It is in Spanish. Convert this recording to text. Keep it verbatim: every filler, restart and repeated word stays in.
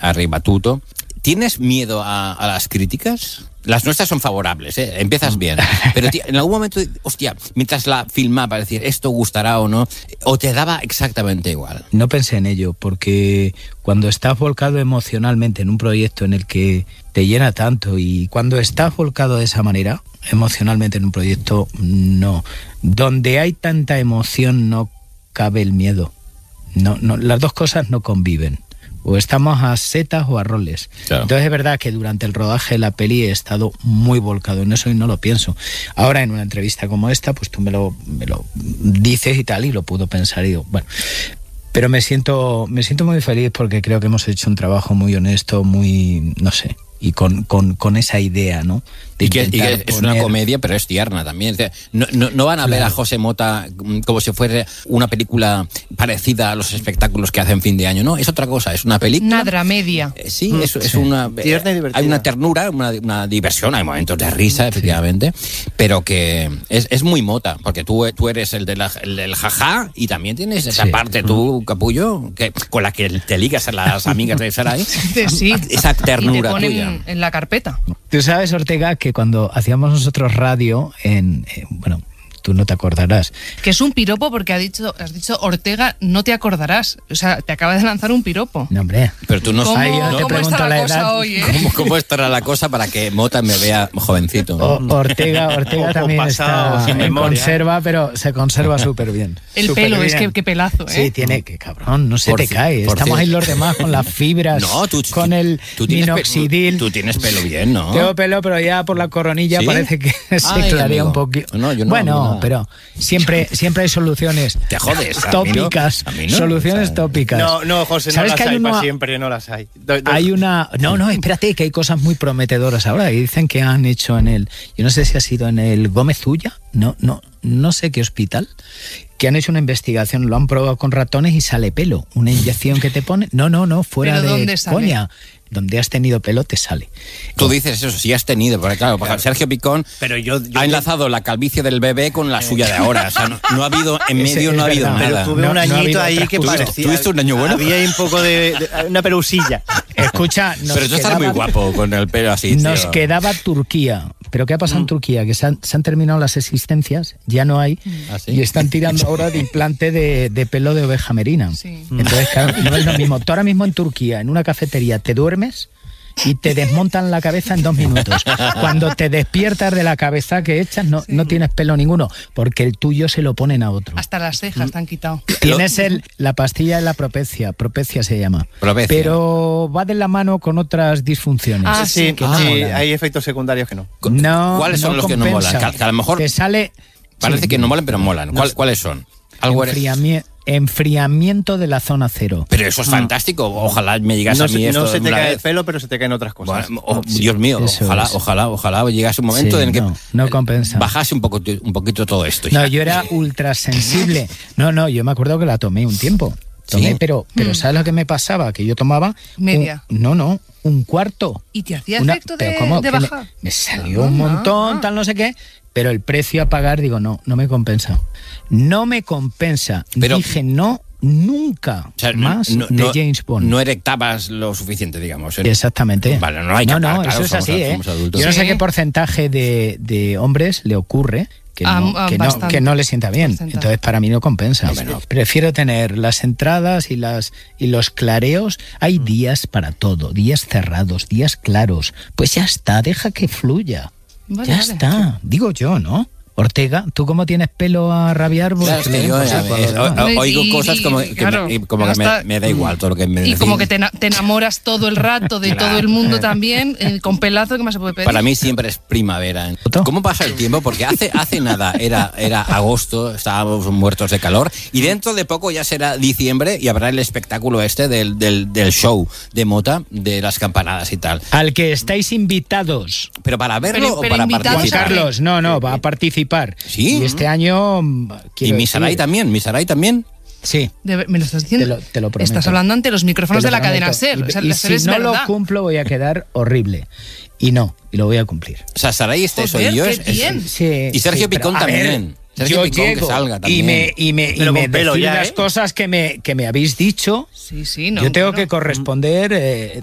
arribatuto. ¿Tienes miedo a, a las críticas? Las nuestras son favorables, ¿eh? Empiezas bien. Pero tío, en algún momento, hostia, mientras la filmaba, decir, ¿esto gustará o no? ¿O te daba exactamente igual? No pensé en ello, porque cuando estás volcado emocionalmente en un proyecto en el que te llena tanto, y cuando estás volcado de esa manera, emocionalmente en un proyecto, no. Donde hay tanta emoción no cabe el miedo. No, no, las dos cosas no conviven. O estamos a setas o a roles. Claro. Entonces es verdad que durante el rodaje de la peli he estado muy volcado en eso y no lo pienso. Ahora en una entrevista como esta, pues tú me lo, me lo dices y tal, y lo puedo pensar y digo, bueno. Pero me siento, me siento muy feliz porque creo que hemos hecho un trabajo muy honesto, muy, no sé, y con, con, con esa idea, ¿no? Y que, y que es poner... una comedia, pero es tierna también. No, no, no van a ver claro. a José Mota como si fuera una película parecida a los espectáculos que hacen fin de año. No, es otra cosa, es una película. Una dramedia. Eh, sí, es, sí, es una... Tierna y divertida. Hay una ternura, una, una diversión, hay momentos de risa, efectivamente, sí. pero que es, es muy Mota, porque tú, tú eres el, de la, el del jajá y también tienes esa sí. parte tú, capullo, que, con la que te ligas a las amigas de Sarai. Sí. Esa ternura y te ponen tuya. En la carpeta. Tú sabes, Ortega, que cuando hacíamos nosotros radio en, eh, bueno, tú no te acordarás. Que es un piropo porque ha dicho, has dicho Ortega, no te acordarás. O sea, te acaba de lanzar un piropo. No, hombre. Pero tú no sabes. ¿Cómo, no ¿cómo está la, la cosa edad? Hoy, eh? ¿Cómo, ¿Cómo estará la cosa para que Mota me vea jovencito? ¿No? O, Ortega, Ortega o, también o pasado, está en memoria. Conserva, pero se conserva súper bien. El super pelo, bien. Es que qué pelazo, ¿eh? Sí, tiene, que cabrón, no se por te fi, cae. Estamos fi. ahí los demás con las fibras, no, tú, con el tú minoxidil. Tú tienes pelo bien, ¿no? Tengo pelo, pero ya por la coronilla ¿sí? parece que se Ay, clarea amigo. un poquito. No, yo no, bueno, pero siempre, siempre hay soluciones. Te jodes. Tópicas. A mí no, a mí no, soluciones ¿sabes? tópicas. No, no, José, no ¿sabes las que hay, hay una, para siempre, no las hay. Do, do. Hay una... No, no, espérate, que hay cosas muy prometedoras ahora. Y dicen que han hecho en el... Yo no sé si ha sido en el Gómez Ulla, no, no, no sé qué hospital, que han hecho una investigación, lo han probado con ratones y sale pelo. Una inyección que te pone... No, no, no, fuera ¿Pero de dónde sale? coña. Donde has tenido pelo te sale. Tú dices eso, sí has tenido, porque claro, claro. Sergio Picón pero yo, yo ha enlazado la calvicie del bebé con la suya de ahora. O sea, no, no ha habido, en Ese, medio no ha habido verdad. nada. Pero tuve no, un añito no ahí que parecía... ¿Tuviste un año bueno? Había un poco de... de una pelusilla. Escucha, nos pero tú quedaba, estás muy guapo con el pelo así, Nos tío. quedaba Turquía. ¿Pero qué ha pasado mm. en Turquía? Que se han, se han terminado las existencias, ya no hay, ¿Ah, sí? y están tirando ahora de implante de, de pelo de oveja merina. Sí. Entonces, claro, no es lo mismo. Tú ahora mismo en Turquía, en una cafetería, te duermes y te desmontan la cabeza en dos minutos. Cuando te despiertas de la cabeza que echas, no, sí. no tienes pelo ninguno, porque el tuyo se lo ponen a otro. Hasta las cejas te han quitado. Tienes el, la pastilla de la propecia, propecia se llama. Propecia. Pero va de la mano con otras disfunciones. Ah, sí, que ah, no sí molan. hay efectos secundarios que no. No, ¿Cuáles son no los compensa. que no molan? Que, que a lo mejor te sale... parece sí, que no molan, pero molan. ¿Cuál, no, ¿Cuáles son? Algo enfriami- eres... Enfriamiento de la zona cero. Pero eso es fantástico. Ojalá me llegase no a mí se, esto. No se te cae vez. el pelo, pero se te caen otras cosas. Bueno, oh, Dios mío, eso ojalá, es. ojalá, ojalá llegase un momento sí, en el que no, no compensa. bajase un, poco, un poquito todo esto. No, yo era ultra sensible. No, no, yo me acuerdo que la tomé un tiempo. Tomé, ¿sí? pero, pero mm. ¿sabes lo que me pasaba? Que yo tomaba... Media. Un, no, no, un cuarto. ¿Y te hacía una, efecto de, de bajar? Me, me salió ah, un montón, ah, tal no sé qué, pero el precio a pagar, digo, no, no me compensa. No me compensa. Pero, dije, no... Nunca o sea, más no, de no, James Bond. No erectabas lo suficiente, digamos. ¿eh? Exactamente. Vale, no hay que No, no, claro, eso es somos, así, ¿eh? adultos. Yo no sí. sé qué porcentaje de, de hombres le ocurre que no, um, um, que, no, que no le sienta bien. Porcentaje. Entonces, para mí no compensa. No, no. Prefiero tener las entradas y, las, y los clareos. Hay mm. días para todo, días cerrados, días claros. Pues ya está, deja que fluya. Vale, ya vale. está. Digo yo, ¿no? Ortega, ¿tú cómo tienes pelo a rabiar? Claro, es que yo ya, es, o, o, oigo y, cosas como que, claro, me, como que me, me da igual todo lo que me Y decís. como que te, te enamoras todo el rato de claro. todo el mundo también, eh, con pelazo, ¿qué más se puede pedir? Para mí siempre es primavera. ¿Cómo pasa el tiempo? Porque hace, hace nada era, era agosto, estábamos muertos de calor, y dentro de poco ya será diciembre y habrá el espectáculo este del, del, del show de Mota, de las campanadas y tal. Al que estáis invitados. ¿Pero para verlo pero, o pero para participar? Juan Carlos, no, no, va a participar. ¿Sí? Y este año... ¿Y Misaray también? ¿Misaray también? Sí. De, ¿Me lo estás diciendo? Te lo, te lo prometo. Estás hablando ante los micrófonos de la cadena SER. Y, o sea, y SER si no verdad. lo cumplo voy a quedar horrible. Y no, y lo voy a cumplir. O sea, Saray este Joder, soy yo. qué Es, bien. es, sí, y Sergio sí, Picón pero, también. Ver, Sergio yo Picón llego que salga también. y me, y me, y me decís ya, las ¿eh? cosas que me, que me habéis dicho. Sí, sí, no, yo tengo claro. que corresponder... Eh,